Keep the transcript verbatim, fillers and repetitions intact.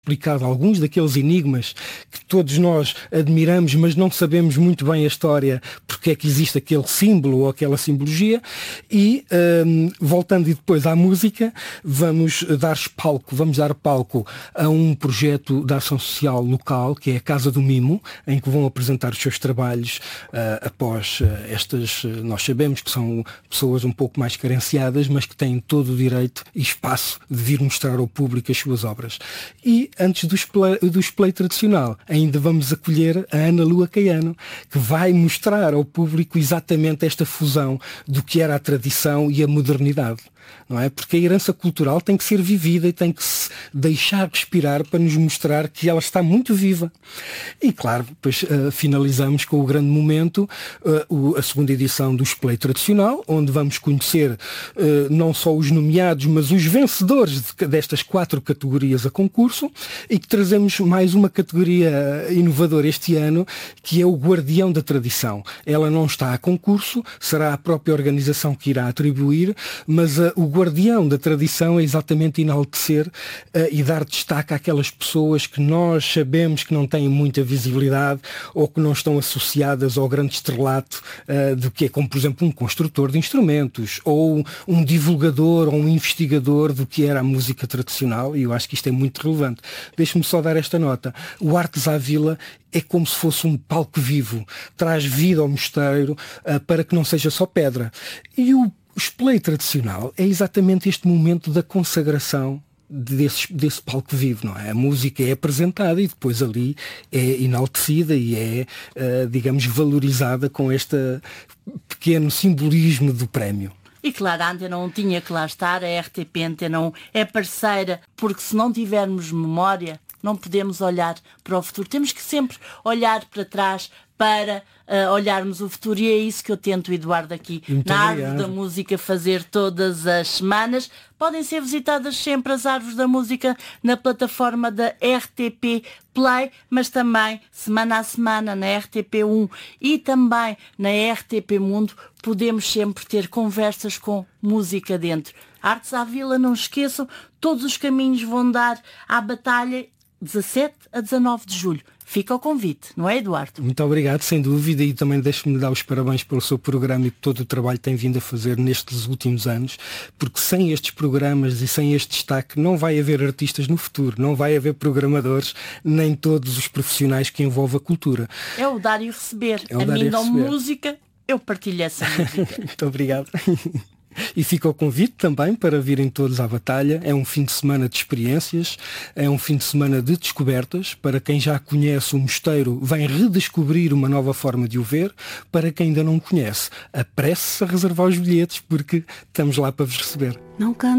explicado alguns daqueles enigmas que todos nós admiramos, mas não sabemos muito bem a história, porque é que existe aquele símbolo ou aquela simbologia. E um, voltando e depois à música, vamos dar palco, vamos dar palco a um projeto da ação social local, que é a Casa do Mimo, em que vão apresentar os seus trabalhos uh, após uh, estas, uh, nós sabemos que são pessoas um pouco mais carenciadas, mas que têm todo o direito e espaço de vir mostrar ao público as suas obras. E antes do display, do display tradicional, ainda vamos acolher a Ana Lua Caiano, que vai mostrar ao público exatamente esta fusão do que era a tradição e a modernidade. Não é? Porque a herança cultural tem que ser vivida e tem que se deixar respirar para nos mostrar que ela está muito viva. E claro, depois uh, finalizamos com o grande momento, uh, o, a segunda edição do Display Tradicional, onde vamos conhecer uh, não só os nomeados, mas os vencedores de, destas quatro categorias a concurso, e que trazemos mais uma categoria inovadora este ano, que é o Guardião da Tradição. Ela não está a concurso, será a própria organização que irá atribuir, mas uh, o guardião da tradição é exatamente enaltecer uh, e dar destaque àquelas pessoas que nós sabemos que não têm muita visibilidade ou que não estão associadas ao grande estrelato uh, do que é, como por exemplo um construtor de instrumentos ou um divulgador ou um investigador do que era a música tradicional, e eu acho que isto é muito relevante. Deixe-me só dar esta nota. O Artes à Vila é como se fosse um palco vivo, traz vida ao mosteiro uh, para que não seja só pedra. E o O display tradicional é exatamente este momento da consagração desse, desse palco vivo, não é? A música é apresentada e depois ali é enaltecida e é, uh, digamos, valorizada com este pequeno simbolismo do prémio. E claro, a Antena um tinha que lá estar, a R T P Antena um é parceira, porque se não tivermos memória, não podemos olhar para o futuro. Temos que sempre olhar para trás para uh, olharmos o futuro, e é isso que eu tento, Eduardo, aqui Muito na obrigado. Árvore da Música fazer todas as semanas. Podem ser visitadas sempre as Árvores da Música na plataforma da R T P Play, mas também semana a semana na R T P um e também na R T P Mundo podemos sempre ter conversas com música dentro. Artes à Vila, não esqueçam, todos os caminhos vão dar à batalha dezassete a dezanove de julho. Fica o convite, não é, Eduardo? Muito obrigado, sem dúvida, e também deixe-me dar os parabéns pelo seu programa e por todo o trabalho que tem vindo a fazer nestes últimos anos, porque sem estes programas e sem este destaque não vai haver artistas no futuro, não vai haver programadores, nem todos os profissionais que envolvem a cultura. É o dar e o receber. É o a dar mim e dão receber. música, eu partilho essa música. Muito obrigado. E fica o convite também para virem todos à batalha. É um fim de semana de experiências, é um fim de semana de descobertas. Para quem já conhece o mosteiro, vem redescobrir uma nova forma de o ver. Para quem ainda não conhece, apresse-se a reservar os bilhetes, porque estamos lá para vos receber. Não canto.